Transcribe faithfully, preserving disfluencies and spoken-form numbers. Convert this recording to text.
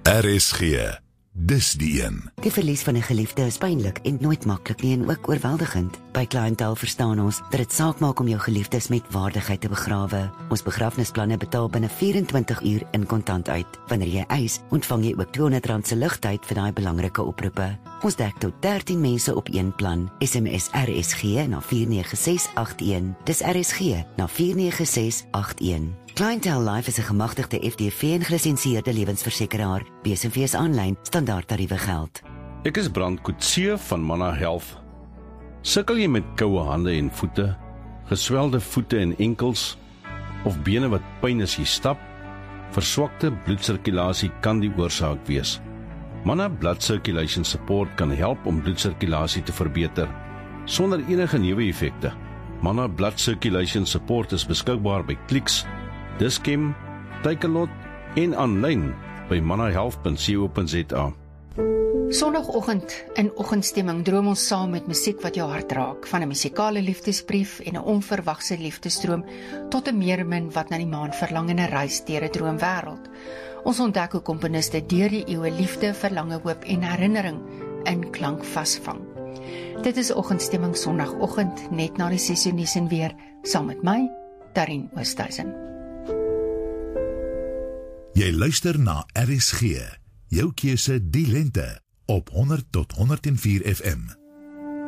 R S G, dis die een. Die verlies van 'n geliefde is pynlik en nooit maklik nie en ook oorweldigend. By Clientele verstaan ons dat dit saak maak om jou geliefdes met waardigheid te begrawe. Ons begrafnisplanne betaal binne vyf-en-twintig uur in kontant uit. Wanneer jy eis, ontvang jy ook tweehonderd rand se ligtyd vir daai belangrike oproepe. Ons dek tot dertien mense op een plan. S M S R S G na vier nege ses agt een. Dis R S G na vier nege ses agt een. Clientele Life is 'n gemagtigde F D V en gelisensieerde lewensversekeraar. B S V is aanlyn, standaard tariewe geld. Ek is Brand Coetzee van Manna Health. Sukkel jy met koue hande en voete, geswelde voete en enkels, of bene wat pyn as jy stap? Verswakte bloedsirkulasie kan die oorsaak wees. Manna Blood Circulation Support kan help om bloedsirkulasie te verbeter, sonder enige neeweffekte. Manna Blood Circulation Support is beskikbaar by Clicks, Dis-Chem, Takealot en aanlyn by manna health punt co punt za. Sondagoggend in oggendstemming droom ons saam met musiek wat jou hart raak, van 'n musikale liefdesbrief en 'n onverwagse liefdesdroom tot 'n meermin wat na die maan verlang en 'n reis deur 'n droomwêreld. Ons ontdek hoe komponiste deur die eeue liefde, verlange, hoop en herinnering in klank vasvang. Dit is oggendstemming Sondagoggend net na die ses uur nuus en weer, saam met my, Darien Oosthuizen. Jy luister na R S G, jou keuse die lente, op honderd tot honderd en vier F M.